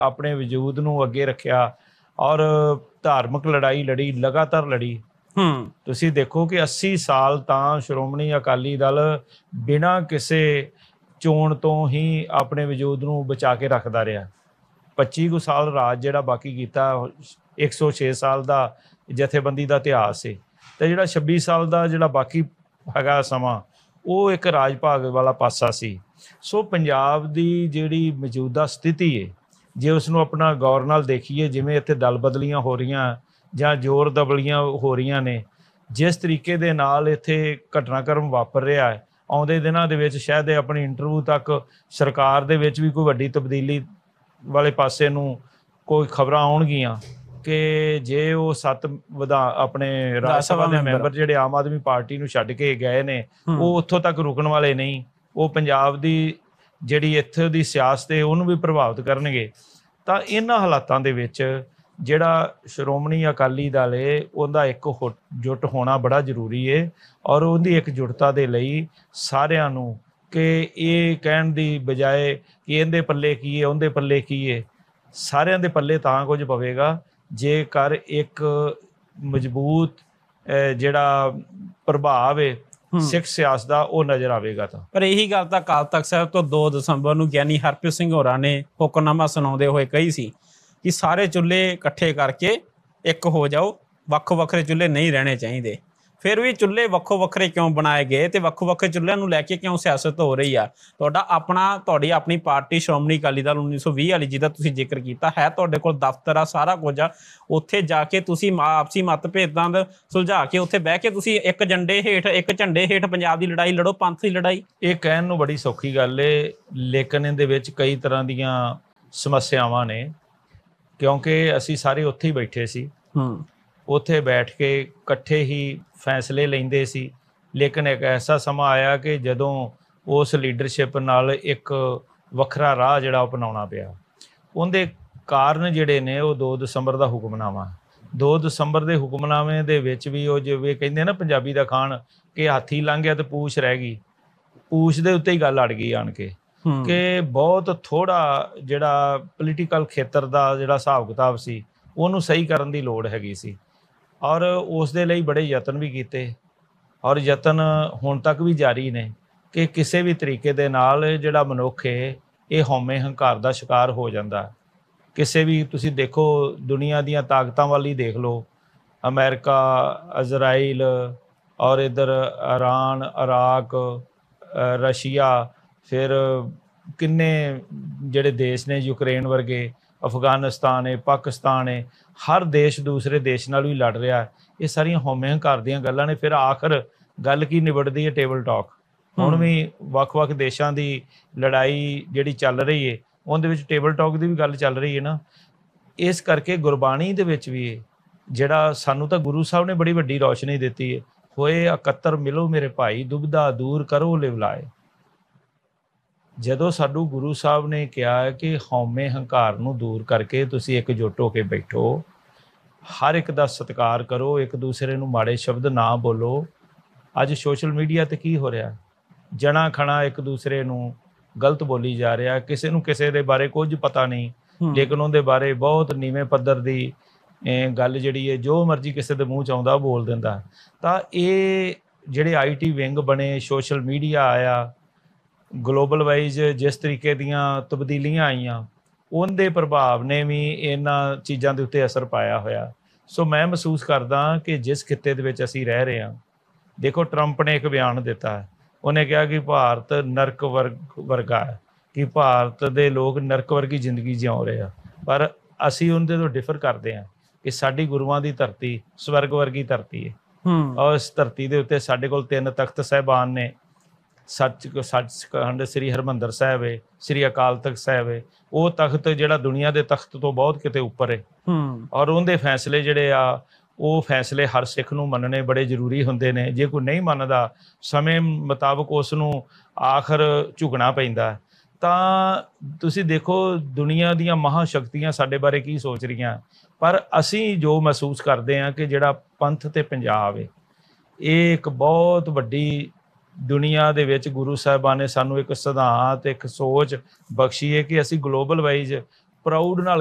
ਆਪਣੇ ਵਜੂਦ ਨੂੰ ਅੱਗੇ ਰੱਖਿਆ ਔਰ ਧਾਰਮਿਕ ਲੜਾਈ ਲੜੀ, ਲਗਾਤਾਰ ਲੜੀ। ਤੁਸੀਂ ਦੇਖੋ ਕਿ 80 ਸਾਲ ਤਾਂ ਸ਼੍ਰੋਮਣੀ ਅਕਾਲੀ ਦਲ ਬਿਨਾਂ ਕਿਸੇ ਚੋਣ ਤੋਂ ਹੀ ਆਪਣੇ ਵਜੂਦ ਨੂੰ ਬਚਾ ਕੇ ਰੱਖਦਾ ਰਿਹਾ। 25 ਕੁ ਸਾਲ ਰਾਜ ਜਿਹੜਾ ਬਾਕੀ ਕੀਤਾ, 106 ਸਾਲ ਦਾ ਜਥੇਬੰਦੀ ਦਾ ਇਤਿਹਾਸ ਹੈ, ਤੇ ਜਿਹੜਾ 26 ਸਾਲ ਦਾ ਜਿਹੜਾ ਬਾਕੀ ਹੈਗਾ ਸਮਾਂ, ਉਹ ਇੱਕ ਰਾਜ ਭਾਗ ਵਾਲਾ ਪਾਸਾ ਸੀ। ਸੋ ਪੰਜਾਬ ਦੀ ਜਿਹੜੀ ਮੌਜੂਦਾ ਸਥਿਤੀ ਹੈ, ਜੇ ਉਸ ਨੂੰ ਆਪਣਾ ਗੌਰ ਨਾਲ ਦੇਖੀਏ, ਜਿਵੇਂ ਇੱਥੇ ਦਲ ਬਦਲੀਆਂ ਹੋ ਰਹੀਆਂ ਜਾਂ ਜ਼ੋਰ ਦਬਲੀਆਂ ਹੋ ਰਹੀਆਂ ਨੇ, ਜਿਸ ਤਰੀਕੇ ਦੇ ਨਾਲ ਇੱਥੇ ਘਟਨਾਕ੍ਰਮ ਵਾਪਰ ਰਿਹਾ ਹੈ, ਆਉਂਦੇ ਦਿਨਾਂ ਦੇ ਵਿੱਚ ਸ਼ਾਇਦ ਆਪਣੀ ਇੰਟਰਵਿਊ ਤੱਕ ਸਰਕਾਰ ਦੇ ਵਿੱਚ ਵੀ ਕੋਈ ਵੱਡੀ ਤਬਦੀਲੀ ਵਾਲੇ ਪਾਸੇ ਨੂੰ ਕੋਈ ਖਬਰਾਂ ਆਉਣਗੀਆਂ ਕਿ ਜੇ ਉਹ 7 ਆਪਣੇ ਰਾਜ ਸਭਾ ਦੇ ਮੈਂਬਰ ਜਿਹੜੇ ਆਮ ਆਦਮੀ ਪਾਰਟੀ ਨੂੰ ਛੱਡ ਕੇ ਗਏ ਨੇ, ਉਹ ਉੱਥੋਂ ਤੱਕ ਰੁਕਣ ਵਾਲੇ ਨਹੀਂ, ਉਹ ਪੰਜਾਬ ਦੀ ਜਿਹੜੀ ਇੱਥੇ ਦੀ ਸਿਆਸਤ ਹੈ ਉਹਨੂੰ ਵੀ ਪ੍ਰਭਾਵਿਤ ਕਰਨਗੇ। ਤਾਂ ਇਹਨਾਂ ਹਾਲਾਤਾਂ ਦੇ ਵਿੱਚ ਜਿਹੜਾ ਸ਼੍ਰੋਮਣੀ ਅਕਾਲੀ ਦਲ ਹੈ, ਉਹਦਾ ਇੱਕ ਜੁੱਟ ਹੋਣਾ ਬੜਾ ਜ਼ਰੂਰੀ ਹੈ, ਔਰ ਉਹਦੀ ਇਕਜੁੱਟਤਾ ਦੇ ਲਈ ਸਾਰਿਆਂ ਨੂੰ ਕਿ ਇਹ ਕਹਿਣ ਦੀ ਬਜਾਏ ਕਿ ਇਹਦੇ ਪੱਲੇ ਕੀ ਹੈ, ਉਹਦੇ ਪੱਲੇ ਕੀ ਹੈ, ਸਾਰਿਆਂ ਦੇ ਪੱਲੇ ਤਾਂ ਕੁਝ ਪਵੇਗਾ ਜੇਕਰ ਇੱਕ ਮਜ਼ਬੂਤ ਜਿਹੜਾ ਪ੍ਰਭਾਵ ਹੈ ਸਿੱਖ ਸਿਆਸਤ ਦਾ ਉਹ ਨਜ਼ਰ ਆਵੇਗਾ। ਤਾਂ ਪਰ ਇਹੀ ਗੱਲ ਤਾਂ ਅਕਾਲ ਤਖਤ ਸਾਹਿਬ ਤੋਂ 2 ਦਸੰਬਰ ਨੂੰ ਗਿਆਨੀ ਹਰਪ੍ਰੀਤ ਸਿੰਘ ਹੋਰਾਂ ਨੇ ਹੁਕਮਨਾਮਾ ਸੁਣਾਉਂਦੇ ਹੋਏ ਕਹੀ ਸੀ ਕਿ ਸਾਰੇ ਚੁੱਲ੍ਹੇ ਇਕੱਠੇ ਕਰਕੇ ਇੱਕ ਹੋ ਜਾਓ, ਵੱਖੋ ਵੱਖਰੇ ਚੁੱਲ੍ਹੇ ਨਹੀਂ ਰਹਿਣੇ ਚਾਹੀਦੇ। ਫਿਰ ਵੀ ਚੁੱਲ੍ਹੇ ਵੱਖੋ ਵੱਖਰੇ ਕਿਉਂ ਬਣਾਏ ਗਏ ਤੇ ਵੱਖੋ ਵੱਖਰੇ ਚੁੱਲ੍ਹਿਆਂ ਨੂੰ ਲੈ ਕੇ ਕਿਉਂ ਸਿਆਸਤ ਹੋ ਰਹੀ ਆ? ਤੁਹਾਡੀ ਆਪਣੀ ਪਾਰਟੀ ਸ਼੍ਰੋਮਣੀ ਅਕਾਲੀ ਦਲ 1920 ਵਾਲੀ ਜਿਹਦਾ ਤੁਸੀਂ ਜ਼ਿਕਰ ਕੀਤਾ ਹੈ, ਤੁਹਾਡੇ ਕੋਲ ਦਫ਼ਤਰ ਆ, ਸਾਰਾ ਕੁਝ ਆ, ਉੱਥੇ ਜਾ ਕੇ ਤੁਸੀਂ ਆਪਸੀ ਮਤਭੇਦਾਂ ਦਾ ਸੁਲਝਾ ਕੇ ਉੱਥੇ ਬਹਿ ਕੇ ਤੁਸੀਂ ਇੱਕ ਝੰਡੇ ਹੇਠ ਪੰਜਾਬ ਦੀ ਲੜਾਈ ਲੜੋ, ਪੰਥ ਦੀ ਲੜਾਈ। ਇਹ ਕਹਿਣ ਨੂੰ ਬੜੀ ਸੌਖੀ ਗੱਲ ਏ, ਲੇਕਿਨ ਇਹਦੇ ਵਿੱਚ ਕਈ ਤਰ੍ਹਾਂ ਦੀਆਂ ਸਮੱਸਿਆਵਾਂ ਨੇ, ਕਿਉਂਕਿ ਅਸੀਂ ਸਾਰੇ ਉੱਥੇ ਹੀ ਬੈਠੇ ਸੀ, ਉੱਥੇ ਬੈਠ ਕੇ ਇਕੱਠੇ ਹੀ ਫੈਸਲੇ ਲੈਂਦੇ ਸੀ। ਲੇਕਿਨ ਇੱਕ ਐਸਾ ਸਮਾਂ ਆਇਆ ਕਿ ਜਦੋਂ ਉਸ ਲੀਡਰਸ਼ਿਪ ਨਾਲ ਇੱਕ ਵੱਖਰਾ ਰਾਹ ਜਿਹੜਾ ਅਪਣਾਉਣਾ ਪਿਆ। ਉਹਦੇ ਕਾਰਨ ਜਿਹੜੇ ਨੇ ਉਹ 2 ਦਸੰਬਰ ਦਾ ਹੁਕਮਨਾਮਾ, 2 ਦਸੰਬਰ ਦੇ ਹੁਕਮਨਾਮੇ ਦੇ ਵਿੱਚ ਵੀ ਉਹ ਜਿਵੇਂ ਕਹਿੰਦੇ ਨਾ ਪੰਜਾਬੀ ਦਾ ਖਾਣ ਕਿ ਹਾਥੀ ਲੰਘ ਗਿਆ ਤੇ ਪੂਛ ਰਹਿ ਗਈ, ਪੂਛ ਦੇ ਉੱਤੇ ਹੀ ਗੱਲ ਅੜ ਗਈ ਆਣ ਕੇ, ਕਿ ਬਹੁਤ ਥੋੜਾ ਜਿਹੜਾ ਪੋਲੀਟੀਕਲ ਖੇਤਰ ਦਾ ਜਿਹੜਾ ਹਿਸਾਬ ਕਿਤਾਬ ਸੀ ਉਹਨੂੰ ਸਹੀ ਕਰਨ ਦੀ ਲੋੜ ਹੈਗੀ ਸੀ। ਔਰ ਉਸ ਦੇ ਲਈ ਬੜੇ ਯਤਨ ਵੀ ਕੀਤੇ, ਔਰ ਯਤਨ ਹੁਣ ਤੱਕ ਵੀ ਜਾਰੀ ਨੇ ਕਿ ਕਿਸੇ ਵੀ ਤਰੀਕੇ ਦੇ ਨਾਲ ਜਿਹੜਾ ਮਨੁੱਖ ਹੈ ਇਹ ਹਉਮੈ ਹੰਕਾਰ ਦਾ ਸ਼ਿਕਾਰ ਹੋ ਜਾਂਦਾ। ਕਿਸੇ ਵੀ ਤੁਸੀਂ ਦੇਖੋ ਦੁਨੀਆ ਦੀਆਂ ਤਾਕਤਾਂ ਵੱਲ ਹੀ ਦੇਖ ਲਓ, ਅਮਰੀਕਾ, ਇਜ਼ਰਾਈਲ ਔਰ ਇੱਧਰ ਇਰਾਨ, ਇਰਾਕ, ਰਸ਼ੀਆ, ਫਿਰ ਕਿੰਨੇ ਜਿਹੜੇ ਦੇਸ਼ ਨੇ, ਯੂਕਰੇਨ ਵਰਗੇ, ਅਫਗਾਨਿਸਤਾਨ ਹੈ, ਪਾਕਿਸਤਾਨ ਹੈ, ਹਰ ਦੇਸ਼ ਦੂਸਰੇ ਦੇਸ਼ ਨਾਲ ਵੀ ਲੜ ਰਿਹਾ। ਇਹ ਸਾਰੀਆਂ ਹਉਮੈ ਹੰਕਾਰ ਦੀਆਂ ਗੱਲਾਂ ਨੇ। ਫਿਰ ਆਖਰ ਗੱਲ ਕੀ ਨਿਬੜਦੀ ਹੈ? Table talk. ਹੁਣ ਵੀ ਵੱਖ-ਵੱਖ ਦੇਸ਼ਾਂ ਦੀ ਲੜਾਈ ਜਿਹੜੀ ਚੱਲ ਰਹੀ ਹੈ, ਉਹਦੇ ਵਿੱਚ ਟੇਬਲ ਟਾਕ ਦੀ ਵੀ ਗੱਲ ਚੱਲ ਰਹੀ ਹੈ ਨਾ। ਇਸ ਕਰਕੇ ਗੁਰਬਾਣੀ ਦੇ ਵਿੱਚ ਵੀ ਜਿਹੜਾ ਸਾਨੂੰ ਤਾਂ ਗੁਰੂ ਸਾਹਿਬ ਨੇ ਬੜੀ ਵੱਡੀ ਰੌਸ਼ਨੀ ਦਿੱਤੀ ਹੈ, ਹੋਏ ਇਕੱਤਰ ਮਿਲੋ ਮੇਰੇ ਭਾਈ, ਦੁਬਿਧਾ ਦੂਰ ਕਰੋ ਲਿਵਲਾਏ। ਜਦੋਂ ਸਾਨੂੰ ਗੁਰੂ ਸਾਹਿਬ ਨੇ ਕਿਹਾ ਕਿ ਹਉਮੈ ਹੰਕਾਰ ਨੂੰ ਦੂਰ ਕਰਕੇ ਤੁਸੀਂ ਇਕਜੁੱਟ ਹੋ ਕੇ ਬੈਠੋ, ਹਰ ਇੱਕ ਦਾ ਸਤਿਕਾਰ ਕਰੋ, ਇੱਕ ਦੂਸਰੇ ਨੂੰ ਮਾੜੇ ਸ਼ਬਦ ਨਾ ਬੋਲੋ। ਅੱਜ ਸੋਸ਼ਲ ਮੀਡੀਆ 'ਤੇ ਕੀ ਹੋ ਰਿਹਾ? ਜਣਾ ਖਣਾ ਇੱਕ ਦੂਸਰੇ ਨੂੰ ਗਲਤ ਬੋਲੀ ਜਾ ਰਿਹਾ, ਕਿਸੇ ਨੂੰ ਕਿਸੇ ਦੇ ਬਾਰੇ ਕੁਝ ਪਤਾ ਨਹੀਂ, ਲੇਕਿਨ ਉਹਦੇ ਬਾਰੇ ਬਹੁਤ ਨੀਵੇਂ ਪੱਧਰ ਦੀ ਗੱਲ ਜਿਹੜੀ ਹੈ ਜੋ ਮਰਜ਼ੀ ਕਿਸੇ ਦੇ ਮੂੰਹ 'ਚ ਆਉਂਦਾ ਬੋਲ ਦਿੰਦਾ। ਤਾਂ ਇਹ ਜਿਹੜੇ IT ਵਿੰਗ ਬਣੇ, ਸੋਸ਼ਲ ਮੀਡੀਆ ਆਇਆ, ਗਲੋਬਲ ਵਾਈਜ਼ ਜਿਸ ਤਰੀਕੇ ਦੀਆਂ ਤਬਦੀਲੀਆਂ ਆਈਆਂ, ਉਹਦੇ ਪ੍ਰਭਾਵ ਨੇ ਵੀ ਇਹਨਾਂ ਚੀਜ਼ਾਂ ਦੇ ਉੱਤੇ ਅਸਰ ਪਾਇਆ ਹੋਇਆ। ਸੋ ਮੈਂ ਮਹਿਸੂਸ ਕਰਦਾ ਕਿ ਜਿਸ ਖਿੱਤੇ ਦੇ ਵਿੱਚ ਅਸੀਂ ਰਹਿ ਰਹੇ ਹਾਂ, ਦੇਖੋ ਟਰੰਪ ਨੇ ਇੱਕ ਬਿਆਨ ਦਿੱਤਾ ਹੈ, ਉਹਨੇ ਕਿਹਾ ਕਿ ਭਾਰਤ ਨਰਕ ਵਰਗਾ ਹੈ, ਕਿ ਭਾਰਤ ਦੇ ਲੋਕ ਨਰਕ ਵਰਗੀ ਜ਼ਿੰਦਗੀ ਜਿਉ ਰਹੇ ਆ। ਪਰ ਅਸੀਂ ਉਹਦੇ ਤੋਂ ਡਿਫਰ ਕਰਦੇ ਹਾਂ ਕਿ ਸਾਡੀ ਗੁਰੂਆਂ ਦੀ ਧਰਤੀ ਸਵਰਗ ਵਰਗੀ ਧਰਤੀ ਹੈ, ਔਰ ਇਸ ਧਰਤੀ ਦੇ ਉੱਤੇ ਸਾਡੇ ਕੋਲ 3 ਤਖਤ ਸਾਹਿਬਾਨ ਨੇ। ਸੱਚਖੰਡ ਸ੍ਰੀ ਹਰਿਮੰਦਰ ਸਾਹਿਬ ਹੈ, ਸ੍ਰੀ ਅਕਾਲ ਤਖਤ ਸਾਹਿਬ ਹੈ, ਉਹ ਤਖਤ ਜਿਹੜਾ ਦੁਨੀਆ ਦੇ ਤਖਤ ਤੋਂ ਬਹੁਤ ਕਿਤੇ ਉੱਪਰ ਹੈ। ਔਰ ਉਹਦੇ ਫੈਸਲੇ ਜਿਹੜੇ ਆ, ਉਹ ਫੈਸਲੇ ਹਰ ਸਿੱਖ ਨੂੰ ਮੰਨਣੇ ਬੜੇ ਜ਼ਰੂਰੀ ਹੁੰਦੇ ਨੇ। ਜੇ ਕੋਈ ਨਹੀਂ ਮੰਨਦਾ, ਸਮੇਂ ਮੁਤਾਬਕ ਉਸ ਨੂੰ ਆਖਰ ਝੁਕਣਾ ਪੈਂਦਾ। ਤਾਂ ਤੁਸੀਂ ਦੇਖੋ ਦੁਨੀਆ ਦੀਆਂ ਮਹਾਂਸ਼ਕਤੀਆਂ ਸਾਡੇ ਬਾਰੇ ਕੀ ਸੋਚ ਰਹੀਆਂ, ਪਰ ਅਸੀਂ ਜੋ ਮਹਿਸੂਸ ਕਰਦੇ ਹਾਂ ਕਿ ਜਿਹੜਾ ਪੰਥ ਤੇ ਪੰਜਾਬ ਹੈ, ਇਹ ਇੱਕ ਬਹੁਤ ਵੱਡੀ ਦੁਨੀਆ ਦੇ ਵਿੱਚ ਗੁਰੂ ਸਾਹਿਬਾਨ ਨੇ ਸਾਨੂੰ ਇੱਕ ਸਿਧਾਂਤ, ਇੱਕ ਸੋਚ ਬਖਸ਼ੀ ਹੈ ਕਿ ਅਸੀਂ ਗਲੋਬਲ ਵਾਈਜ਼ ਪ੍ਰਾਊਡ ਨਾਲ